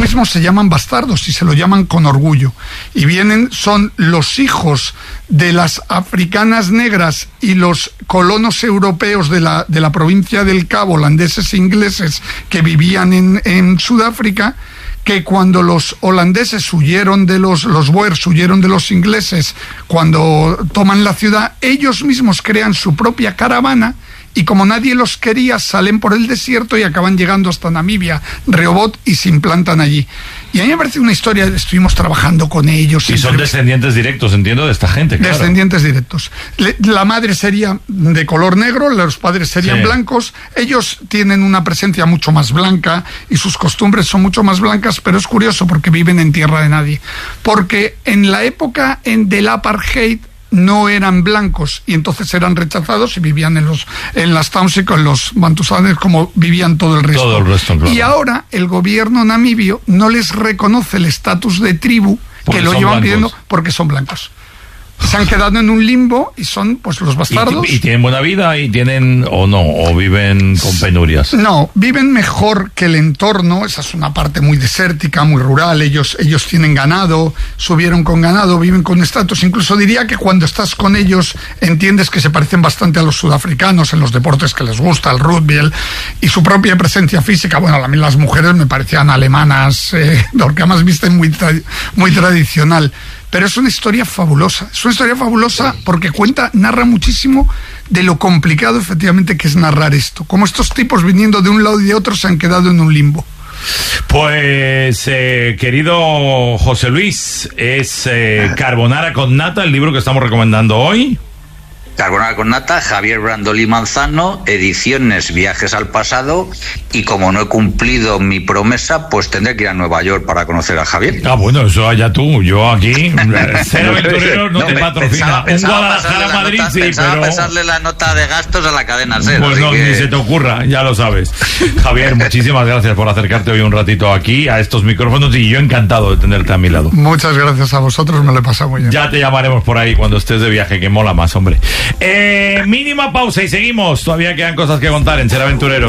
mismos se llaman bastardos y se lo llaman con orgullo. Y son los hijos de las africanas negras y los colonos europeos de la provincia del Cabo, holandeses e ingleses, que vivían en Sudáfrica, que cuando los holandeses huyeron de los Boers huyeron de los ingleses, cuando toman la ciudad, ellos mismos crean su propia caravana y como nadie los quería, salen por el desierto y acaban llegando hasta Namibia, Rehoboth, y se implantan allí. Y a mí me parece una historia, estuvimos trabajando con ellos. Y son descendientes directos, entiendo, de esta gente, claro. Descendientes directos. La madre sería de color negro, los padres serían blancos, ellos tienen una presencia mucho más blanca y sus costumbres son mucho más blancas, pero es curioso porque viven en tierra de nadie. Porque en la época del apartheid, no eran blancos y entonces eran rechazados y vivían en las towns y con los bantusanes como vivían todo el resto. Todo el resto, claro. Y ahora el gobierno namibio no les reconoce el estatus de tribu porque que lo llevan blancos. Pidiendo porque son blancos. Se han quedado en un limbo y son pues los bastardos. ¿Y tienen buena vida y tienen o no? ¿O viven con penurias? No, viven mejor que el entorno. Esa es una parte muy desértica, muy rural. Ellos tienen ganado, subieron con ganado, viven con estatus. Incluso diría que cuando estás con ellos entiendes que se parecen bastante a los sudafricanos en los deportes que les gusta, el rugby y su propia presencia física. Bueno, a mí las mujeres me parecían alemanas, porque además visten muy tradicional. Pero es una historia fabulosa. Es una historia fabulosa porque narra muchísimo de lo complicado efectivamente que es narrar esto. Como estos tipos viniendo de un lado y de otro se han quedado en un limbo. Pues, querido José Luis, es Carbonara con Nata, el libro que estamos recomendando hoy. Carbonara con Nata, Javier Brandolí Manzano, Ediciones Viajes al Pasado, y como no he cumplido mi promesa, pues tendré que ir a Nueva York para conocer a Javier. Ah, bueno, eso allá tú, yo aquí, Cero Aventureros no te patrocina. Un Guadalajara-Madrid sí, pero... pasarle la nota de gastos a la cadena Ser. Pues no, ni se te ocurra, ya lo sabes. Javier, muchísimas gracias por acercarte hoy un ratito aquí a estos micrófonos y yo encantado de tenerte a mi lado. Muchas gracias a vosotros, me lo he pasado muy bien. Ya te llamaremos por ahí cuando estés de viaje, que mola más, hombre. Mínima pausa y seguimos. Todavía quedan cosas que contar en Ser Aventurero.